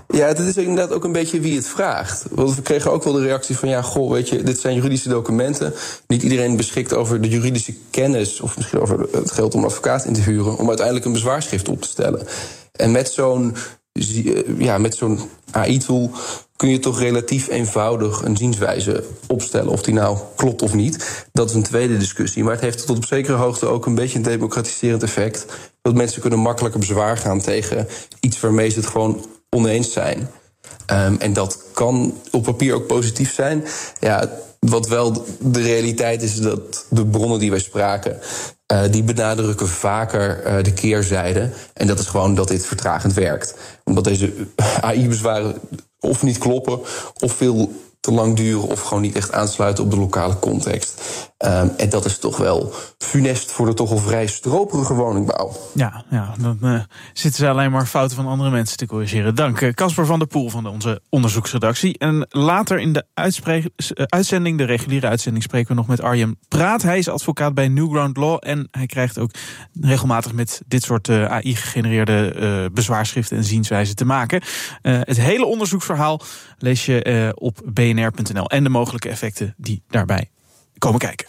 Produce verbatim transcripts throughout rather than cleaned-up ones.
Ja, het is inderdaad ook een beetje wie het vraagt. Want we kregen ook wel de reactie van, ja, goh, weet je, dit zijn juridische documenten. Niet iedereen beschikt over de juridische kennis, of misschien over het geld om een advocaat in te huren, om uiteindelijk een bezwaarschrift op te stellen. En met zo'n, ja, met zo'n A I-tool kun je toch relatief eenvoudig een zienswijze opstellen. Of die nou klopt of niet, dat is een tweede discussie. Maar het heeft tot op zekere hoogte ook een beetje een democratiserend effect. Dat mensen kunnen makkelijker bezwaar gaan tegen iets waarmee ze het gewoon oneens zijn. Um, en dat kan op papier ook positief zijn. Ja, wat wel de realiteit is, dat de bronnen die wij spraken, Uh, die benadrukken vaker uh, de keerzijde. En dat is gewoon dat dit vertragend werkt. Omdat deze A I-bezwaren of niet kloppen, of veel te lang duren, of gewoon niet echt aansluiten op de lokale context. Um, en dat is toch wel funest voor de toch al vrij stroperige woningbouw. Ja, ja dan uh, zitten ze alleen maar fouten van andere mensen te corrigeren. Dank, Casper van der Poel van de, onze onderzoeksredactie. En later in de uitspreek, uh, uitzending, de reguliere uitzending, spreken we nog met Arjen Praat. Hij is advocaat bij Newground Law en hij krijgt ook regelmatig met dit soort uh, A I-gegenereerde uh, bezwaarschriften en zienswijzen te maken. Uh, het hele onderzoeksverhaal lees je uh, op b n r punt n l en de mogelijke effecten die daarbij komen kijken.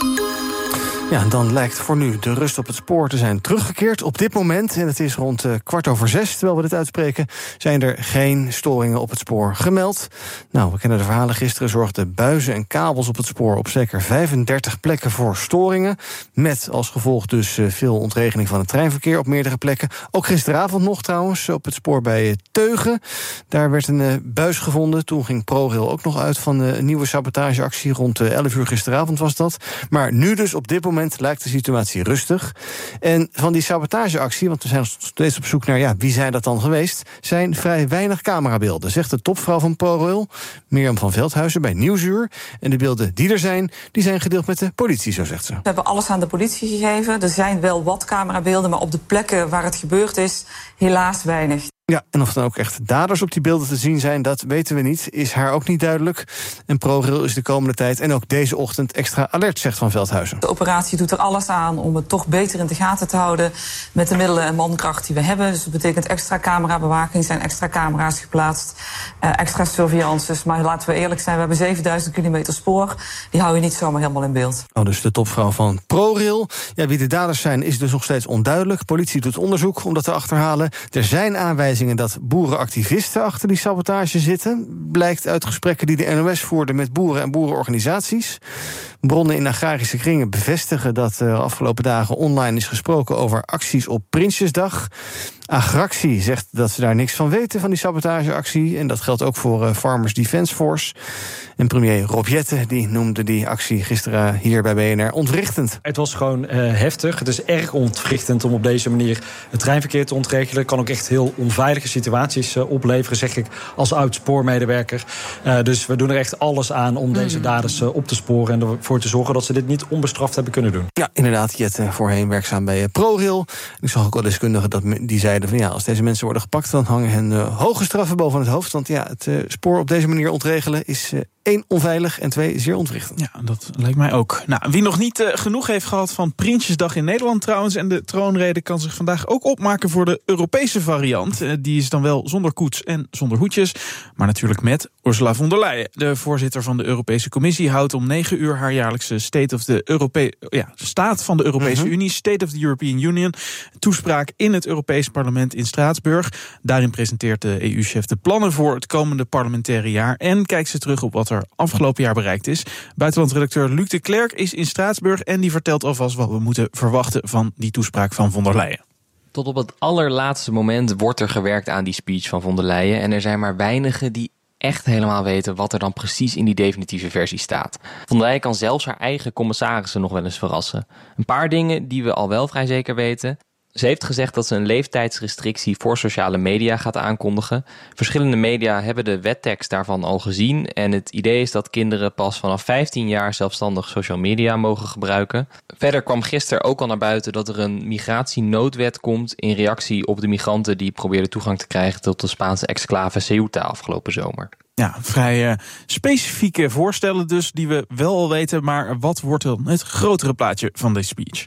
Ja, dan lijkt voor nu de rust op het spoor te zijn teruggekeerd. Op dit moment, en het is rond uh, kwart over zes, terwijl we dit uitspreken, zijn er geen storingen op het spoor gemeld. Nou, we kennen de verhalen. Gisteren zorgden buizen en kabels op het spoor op zeker vijfendertig plekken voor storingen. Met als gevolg dus uh, veel ontregeling van het treinverkeer op meerdere plekken. Ook gisteravond nog trouwens op het spoor bij Teugen. Daar werd een uh, buis gevonden. Toen ging ProRail ook nog uit van uh, een nieuwe sabotageactie. Rond uh, elf uur gisteravond was dat. Maar nu dus op dit moment lijkt de situatie rustig. En van die sabotageactie, want we zijn nog steeds op zoek naar, ja, wie zijn dat dan geweest, zijn vrij weinig camerabeelden, zegt de topvrouw van ProRail, Mirjam van Veldhuizen, bij Nieuwsuur. En de beelden die er zijn, die zijn gedeeld met de politie, zo zegt ze. We hebben alles aan de politie gegeven. Er zijn wel wat camerabeelden, maar op de plekken waar het gebeurd is, helaas weinig. Ja, en of dan ook echt daders op die beelden te zien zijn, dat weten we niet. Is haar ook niet duidelijk. En ProRail is de komende tijd en ook deze ochtend extra alert, zegt Van Veldhuizen. De operatie doet er alles aan om het toch beter in de gaten te houden met de middelen en mankracht die we hebben. Dus dat betekent extra camerabewaking, zijn extra camera's geplaatst, uh, extra surveillances. Maar laten we eerlijk zijn, we hebben zevenduizend kilometer spoor. Die hou je niet zomaar helemaal in beeld. Oh, dus de topvrouw van ProRail. Ja, wie de daders zijn is dus nog steeds onduidelijk. Politie doet onderzoek om dat te achterhalen. Er zijn aanwijzingen dat boerenactivisten achter die sabotage zitten. Blijkt uit gesprekken die de N O S voerde met boeren en boerenorganisaties. Bronnen in agrarische kringen bevestigen dat er afgelopen dagen online is gesproken over acties op Prinsjesdag. Agractie zegt dat ze daar niks van weten van die sabotageactie. En dat geldt ook voor uh, Farmers Defence Force. En premier Rob Jetten die noemde die actie gisteren hier bij B N R ontwrichtend. Het was gewoon uh, heftig. Het is erg ontwrichtend om op deze manier het treinverkeer te ontregelen. Het kan ook echt heel onveilige situaties uh, opleveren, zeg ik als oud-spoormedewerker. Uh, dus we doen er echt alles aan om deze mm. daders uh, op te sporen en ervoor te zorgen dat ze dit niet onbestraft hebben kunnen doen. Ja, inderdaad. Jetten voorheen werkzaam bij uh, ProRail. Ik zag ook wel deskundigen dat die zeiden van ja, als deze mensen worden gepakt, dan hangen hen uh, hoge straffen boven het hoofd. Want ja, het uh, spoor op deze manier ontregelen is uh, één, onveilig en twee, zeer ontwrichtend. Ja, dat lijkt mij ook. Nou, wie nog niet uh, genoeg heeft gehad van Prinsjesdag in Nederland trouwens en de troonrede kan zich vandaag ook opmaken voor de Europese variant. Uh, die is dan wel zonder koets en zonder hoedjes, maar natuurlijk met Ursula von der Leyen. De voorzitter van de Europese Commissie houdt om negen uur haar jaarlijkse State of the Europe- ja, Staat van de Europese uh-huh. Unie, State of the European Union, toespraak in het Europese parlement in Straatsburg. Daarin presenteert de E U-chef de plannen voor het komende parlementaire jaar en kijkt ze terug op wat er afgelopen jaar bereikt is. Buitenlandredacteur Luc de Klerk is in Straatsburg en die vertelt alvast wat we moeten verwachten van die toespraak van von der Leyen. Tot op het allerlaatste moment wordt er gewerkt aan die speech van von der Leyen en er zijn maar weinigen die echt helemaal weten wat er dan precies in die definitieve versie staat. Von der Leyen kan zelfs haar eigen commissarissen nog wel eens verrassen. Een paar dingen die we al wel vrij zeker weten. Ze heeft gezegd dat ze een leeftijdsrestrictie voor sociale media gaat aankondigen. Verschillende media hebben de wettekst daarvan al gezien. En het idee is dat kinderen pas vanaf vijftien jaar zelfstandig social media mogen gebruiken. Verder kwam gisteren ook al naar buiten dat er een migratienoodwet komt in reactie op de migranten die probeerden toegang te krijgen tot de Spaanse exclave Ceuta afgelopen zomer. Ja, vrij uh, specifieke voorstellen dus die we wel al weten. Maar wat wordt dan het grotere plaatje van deze speech?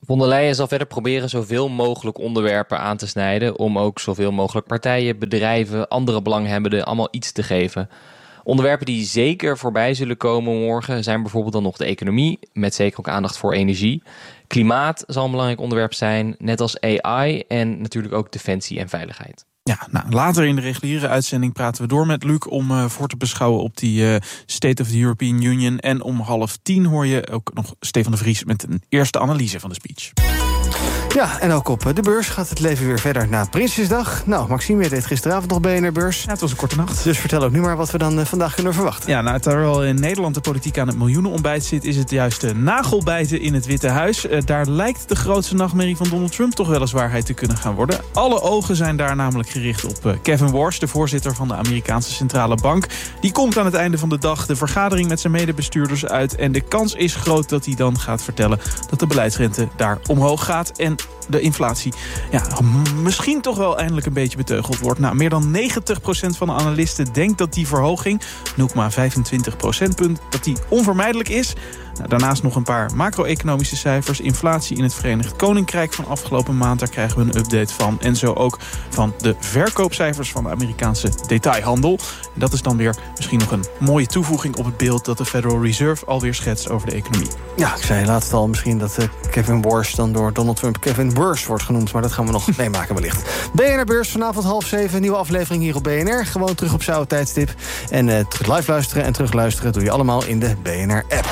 Von der Leyen zal verder proberen zoveel mogelijk onderwerpen aan te snijden om ook zoveel mogelijk partijen, bedrijven, andere belanghebbenden allemaal iets te geven. Onderwerpen die zeker voorbij zullen komen morgen zijn bijvoorbeeld dan nog de economie, met zeker ook aandacht voor energie. Klimaat zal een belangrijk onderwerp zijn, net als A I en natuurlijk ook defensie en veiligheid. Ja, nou, later in de reguliere uitzending praten we door met Luc om uh, voor te beschouwen op die uh, State of the European Union. En om half tien hoor je ook nog Stefan de Vries met een eerste analyse van de speech. Ja, en ook op de beurs gaat het leven weer verder na Prinsjesdag. Nou, Maxime, je deed gisteravond nog B N R-beurs. Ja, het was een korte nacht. Dus vertel ook nu maar wat we dan uh, vandaag kunnen verwachten. Ja, nou, terwijl in Nederland de politiek aan het miljoenenontbijt zit, is het juist de nagelbijten in het Witte Huis. Uh, daar lijkt de grootste nachtmerrie van Donald Trump toch wel eens waarheid te kunnen gaan worden. Alle ogen zijn daar namelijk gericht op uh, Kevin Warsh, de voorzitter van de Amerikaanse Centrale Bank. Die komt aan het einde van de dag de vergadering met zijn medebestuurders uit. En de kans is groot dat hij dan gaat vertellen dat de beleidsrente daar omhoog gaat. En de inflatie ja, misschien toch wel eindelijk een beetje beteugeld wordt. Nou, meer dan negentig procent van de analisten denkt dat die verhoging, nul komma vijfentwintig procentpunt, dat die onvermijdelijk is. Nou, daarnaast nog een paar macro-economische cijfers. Inflatie in het Verenigd Koninkrijk van afgelopen maand, daar krijgen we een update van. En zo ook van de verkoopcijfers van de Amerikaanse detailhandel. En dat is dan weer misschien nog een mooie toevoeging op het beeld dat de Federal Reserve alweer schetst over de economie. Ja, ik zei laatst al misschien dat uh, Kevin Warsh dan door Donald Trump Kevin Warsh wordt genoemd. Maar dat gaan we nog meemaken wellicht. B N R-beurs vanavond half zeven. Nieuwe aflevering hier op B N R. Gewoon terug op z'n tijdstip. En uh, terug live luisteren en terugluisteren doe je allemaal in de B N R-app.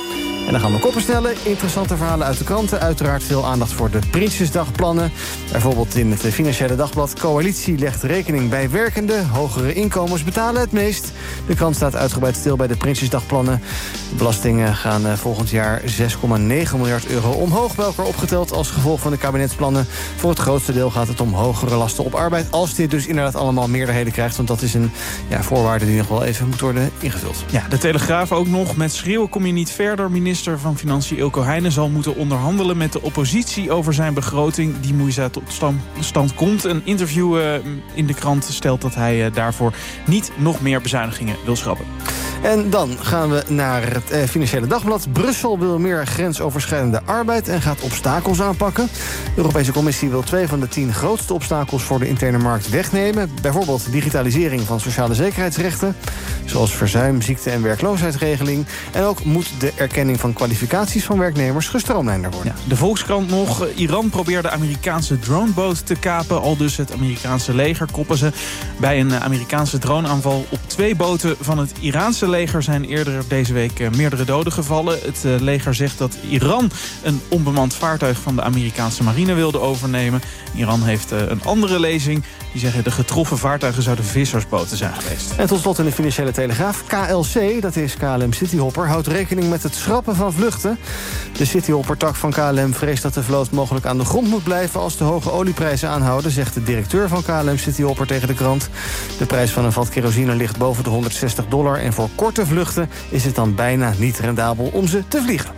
En dan gaan we koppen stellen. Interessante verhalen uit de kranten. Uiteraard veel aandacht voor de Prinsjesdagplannen. Bijvoorbeeld in het Financiële Dagblad. Coalitie legt rekening bij werkenden. Hogere inkomens betalen het meest. De krant staat uitgebreid stil bij de Prinsjesdagplannen. De belastingen gaan volgend jaar zes komma negen miljard euro omhoog. Bij elkaar opgeteld als gevolg van de kabinetsplannen. Voor het grootste deel gaat het om hogere lasten op arbeid. Als dit dus inderdaad allemaal meerderheden krijgt. Want dat is een ja, voorwaarde die nog wel even moet worden ingevuld. Ja, de Telegraaf ook nog. Met schreeuwen kom je niet verder. Minister van Financiën Eelco Heijnen zal moeten onderhandelen met de oppositie over zijn begroting die moeizaam tot stand, stand komt. Een interview uh, in de krant stelt dat hij uh, daarvoor niet nog meer bezuinigingen wil schrappen. En dan gaan we naar het eh, Financiële Dagblad. Brussel wil meer grensoverschrijdende arbeid en gaat obstakels aanpakken. De Europese Commissie wil twee van de tien grootste obstakels voor de interne markt wegnemen. Bijvoorbeeld digitalisering van sociale zekerheidsrechten, zoals verzuim, ziekte- en werkloosheidsregeling. En ook moet de erkenning van kwalificaties van werknemers gestroomlijnder worden. Ja, de Volkskrant nog. Iran probeert de Amerikaanse droneboot te kapen. Al dus het Amerikaanse leger koppen ze. Bij een Amerikaanse droneaanval op twee boten van het Iraanse leger zijn eerder deze week meerdere doden gevallen. Het leger zegt dat Iran een onbemand vaartuig van de Amerikaanse marine wilde overnemen. Iran heeft een andere lezing. Die zeggen de getroffen vaartuigen zouden vissersboten zijn geweest. En tot slot in de Financiële Telegraaf. K L C, dat is K L M Cityhopper, houdt rekening met het schrappen van vluchten. De Cityhopper-tak van K L M vreest dat de vloot mogelijk aan de grond moet blijven als de hoge olieprijzen aanhouden, zegt de directeur van K L M Cityhopper tegen de krant. De prijs van een vat kerosine ligt boven de honderdzestig dollar en voor korte vluchten is het dan bijna niet rendabel om ze te vliegen.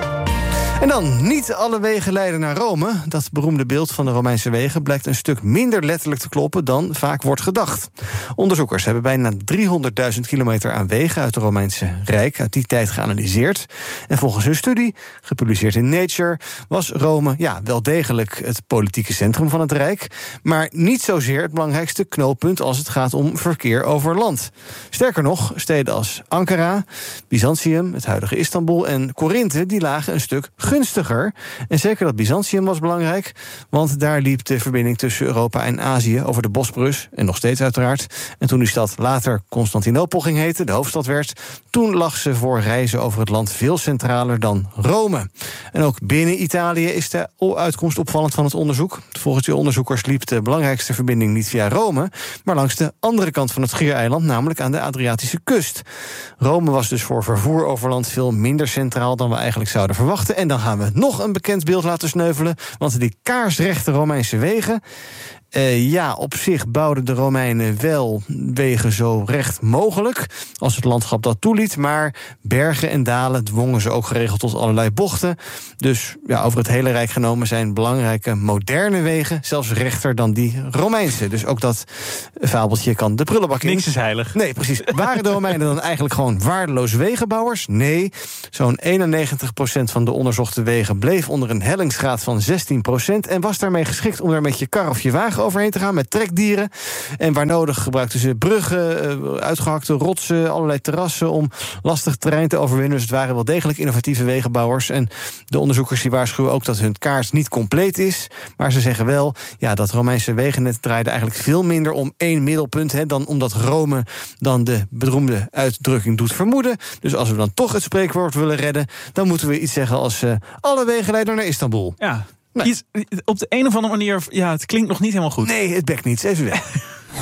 En dan, niet alle wegen leiden naar Rome. Dat beroemde beeld van de Romeinse wegen blijkt een stuk minder letterlijk te kloppen dan vaak wordt gedacht. Onderzoekers hebben bijna driehonderdduizend kilometer aan wegen uit het Romeinse Rijk uit die tijd geanalyseerd. En volgens hun studie, gepubliceerd in Nature, was Rome ja, wel degelijk het politieke centrum van het Rijk, maar niet zozeer het belangrijkste knooppunt als het gaat om verkeer over land. Sterker nog, steden als Ankara, Byzantium, het huidige Istanbul en Korinthe, die lagen een stuk gunstiger. En zeker dat Byzantium was belangrijk, want daar liep de verbinding tussen Europa en Azië over de Bosporus, en nog steeds uiteraard. En toen die stad later Constantinopel ging heten, de hoofdstad werd, toen lag ze voor reizen over het land veel centraler dan Rome. En ook binnen Italië is de uitkomst opvallend van het onderzoek. Volgens de onderzoekers liep de belangrijkste verbinding niet via Rome, maar langs de andere kant van het Schiereiland, namelijk aan de Adriatische kust. Rome was dus voor vervoer over land veel minder centraal dan we eigenlijk zouden verwachten. En dan gaan we nog een bekend beeld laten sneuvelen, want die kaarsrechte Romeinse wegen, Uh, ja, op zich bouwden de Romeinen wel wegen zo recht mogelijk, als het landschap dat toeliet, maar bergen en dalen dwongen ze ook geregeld tot allerlei bochten. Dus ja, over het hele Rijk genomen zijn belangrijke moderne wegen zelfs rechter dan die Romeinse. Dus ook dat fabeltje kan de prullenbak in. Niks is heilig. Nee, precies. Waren de Romeinen dan eigenlijk gewoon waardeloze wegenbouwers? Nee, zo'n eenennegentig procent van de onderzochte wegen bleef onder een hellingsgraad van zestien procent en was daarmee geschikt om er met je kar of je wagen overheen te gaan met trekdieren. En waar nodig gebruikten ze bruggen, uitgehakte rotsen, allerlei terrassen om lastig terrein te overwinnen. Dus het waren wel degelijk innovatieve wegenbouwers. En de onderzoekers die waarschuwen ook dat hun kaart niet compleet is. Maar ze zeggen wel, ja, dat Romeinse wegennet draaide eigenlijk veel minder om één middelpunt, hè, dan omdat Rome dan de beroemde uitdrukking doet vermoeden. Dus als we dan toch het spreekwoord willen redden, dan moeten we iets zeggen als uh, alle wegen leiden naar Istanbul. Ja. Nee. Iets, op de een of andere manier, ja, het klinkt nog niet helemaal goed. Nee, het bekt niet. Even weg.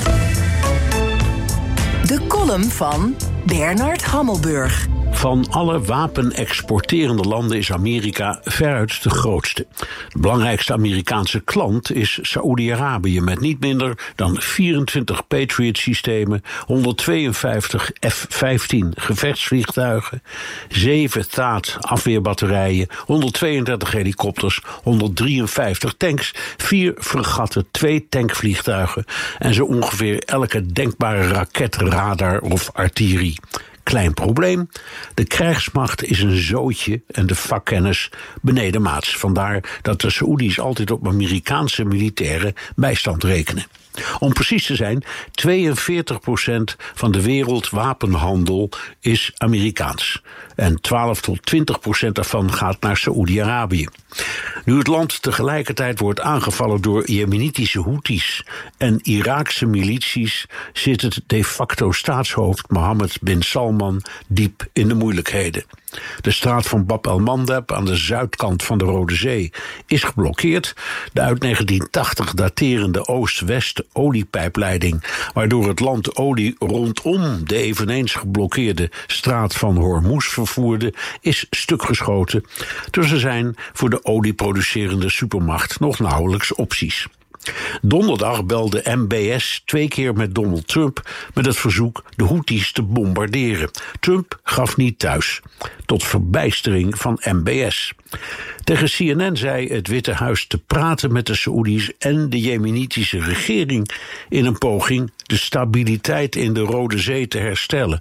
De column van Bernard Hammelburg. Van alle wapenexporterende landen is Amerika veruit de grootste. De belangrijkste Amerikaanse klant is Saoedi-Arabië met niet minder dan vierentwintig Patriot-systemen, honderdtweeënvijftig F vijftien gevechtsvliegtuigen, zeven Thaad afweerbatterijen, honderdtweeëndertig helikopters, honderddrieënvijftig tanks, vier fregatten, twee tankvliegtuigen en zo ongeveer elke denkbare raket, radar of artillerie. Klein probleem, de krijgsmacht is een zootje en de vakkennis benedenmaats. Vandaar dat de Saoedi's altijd op Amerikaanse militaire bijstand rekenen. Om precies te zijn, tweeënveertig procent van de wereldwapenhandel is Amerikaans. En twaalf tot twintig procent daarvan gaat naar Saoedi-Arabië. Nu het land tegelijkertijd wordt aangevallen door Jemenitische Houthis en Iraakse milities, zit het de facto staatshoofd Mohammed bin Salman diep in de moeilijkheden. De straat van Bab el-Mandeb aan de zuidkant van de Rode Zee is geblokkeerd. De uit negentien tachtig daterende Oost-West oliepijpleiding, waardoor het land olie rondom de eveneens geblokkeerde straat van Hormuz vervoerde, is stukgeschoten. Dus er zijn voor de olieproducerende supermacht nog nauwelijks opties. Donderdag belde M B S twee keer met Donald Trump met het verzoek de Houthis te bombarderen. Trump gaf niet thuis, tot verbijstering van M B S. Tegen C N N zei het Witte Huis te praten met de Saoedi's en de Jemenitische regering in een poging de stabiliteit in de Rode Zee te herstellen.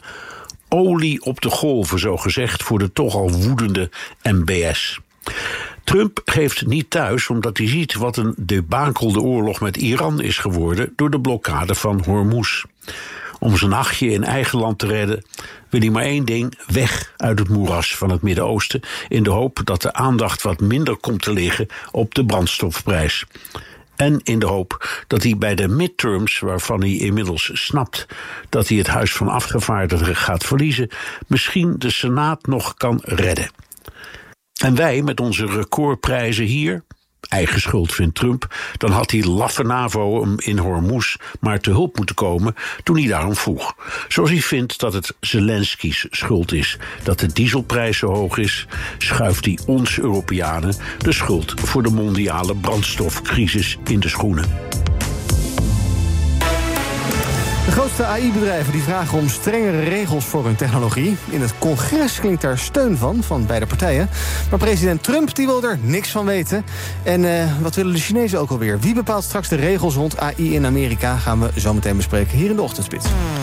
Olie op de golven, zo gezegd, voor de toch al woedende M B S. Trump geeft niet thuis omdat hij ziet wat een debakelde oorlog met Iran is geworden door de blokkade van Hormuz. Om zijn nachtje in eigen land te redden wil hij maar één ding: weg uit het moeras van het Midden-Oosten, in de hoop dat de aandacht wat minder komt te liggen op de brandstofprijs. En in de hoop dat hij bij de midterms, waarvan hij inmiddels snapt dat hij het Huis van Afgevaardigden gaat verliezen, misschien de Senaat nog kan redden. En wij met onze recordprijzen hier, eigen schuld vindt Trump, dan had die laffe NAVO hem in Hormuz maar te hulp moeten komen toen hij daarom vroeg. Zoals hij vindt dat het Zelensky's schuld is dat de dieselprijs zo hoog is, schuift hij ons Europeanen de schuld voor de mondiale brandstofcrisis in de schoenen. De grootste A I-bedrijven die vragen om strengere regels voor hun technologie. In het congres klinkt daar steun van, van beide partijen. Maar president Trump die wil er niks van weten. En uh, wat willen de Chinezen ook alweer? Wie bepaalt straks de regels rond A I in Amerika? Gaan we zo meteen bespreken hier in de Ochtendspits.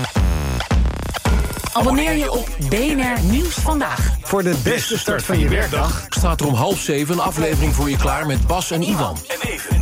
Abonneer je op B N R Nieuws Vandaag. Voor de beste start van je werkdag staat er om half zeven een aflevering voor je klaar met Bas en Iwan. En even